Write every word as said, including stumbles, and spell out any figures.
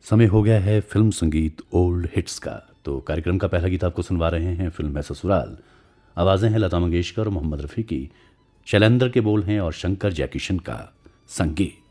समय हो गया है फिल्म संगीत ओल्ड हिट्स का। तो कार्यक्रम का पहला गीत आपको सुनवा रहे हैं, फिल्म है ससुराल। आवाज़ें हैं लता मंगेशकर और मोहम्मद रफ़ी की। शैलेंद्र के बोल हैं और शंकर जयकिशन का संगीत।